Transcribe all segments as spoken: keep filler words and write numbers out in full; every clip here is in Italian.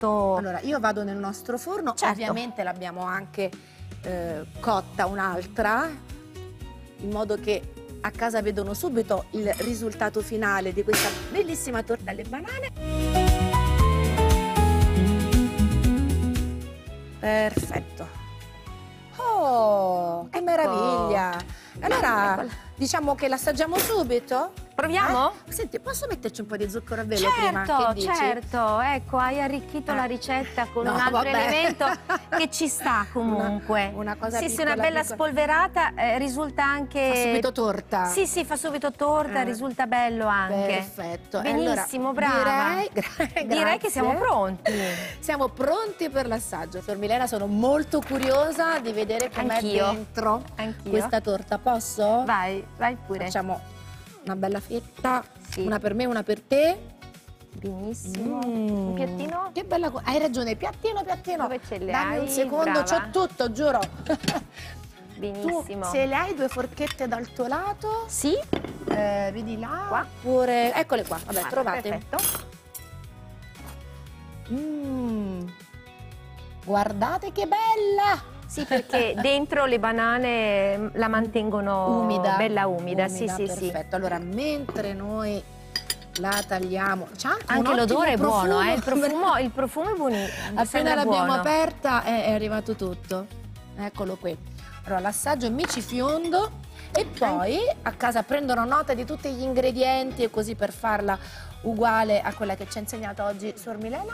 fatto? Allora, io vado nel nostro forno, Certo. ovviamente l'abbiamo anche eh, cotta un'altra, in modo che a casa vedono subito il risultato finale di questa bellissima torta alle banane. Perfetto. Oh, che Ecco. meraviglia! Allora, Eccola. diciamo che l'assaggiamo subito? Proviamo? Eh? Senti, posso metterci un po' di zucchero a velo prima? Certo, Che dici? certo, ecco, hai arricchito Eh. la ricetta con No, un altro vabbè. elemento che ci sta comunque. Una, una cosa sì, sì, piccola, una bella piccola. spolverata, eh, risulta anche... Fa subito torta. Sì, sì, fa subito torta, Eh. risulta bello anche. Perfetto. Benissimo, Allora, brava. Direi, gra- Direi che siamo grazie. pronti. Siamo pronti per l'assaggio. Sor Milena, sono molto curiosa di vedere com'è Anch'io. dentro Anch'io. questa torta. Posso? Vai, vai pure. Facciamo una bella fetta, Sì. una per me, una per te. Benissimo. Mm. Un piattino? Che bella co- hai ragione, piattino, piattino. Dove ce le Dammi hai? un secondo, Brava. c'ho tutto, giuro. Benissimo. Tu se le hai due forchette dal tuo lato, Sì? eh, vedi là, Qua. oppure eccole qua, vabbè, Ah, trovate. Perfetto. Mm. Guardate che bella! Sì, perché dentro le banane la mantengono Umida. bella umida. Sì, Umida, sì, sì. perfetto. Allora, mentre noi la tagliamo, c'ha anche, un Anche l'odore è ottimo buono, profumo. eh? il, profumo, il profumo è buonissimo. Appena l'abbiamo aperta è, è arrivato tutto. Eccolo qui. Allora, l'assaggio è micifiondo e poi a casa prendono nota di tutti gli ingredienti e così per farla uguale a quella che ci ha insegnato oggi Sor Milena.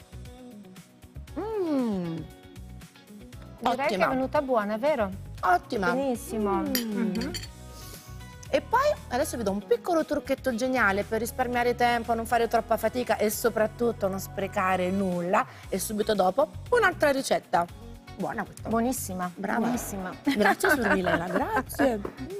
Mmm. Direi che è venuta buona, vero? Ottima. Benissimo. Mm. Mhm. E poi adesso vi do un piccolo trucchetto geniale per risparmiare tempo, non fare troppa fatica e soprattutto non sprecare nulla. E subito dopo un'altra ricetta. Buona questa. Buonissima. Brava. Buonissima. Grazie Sor Milena, grazie.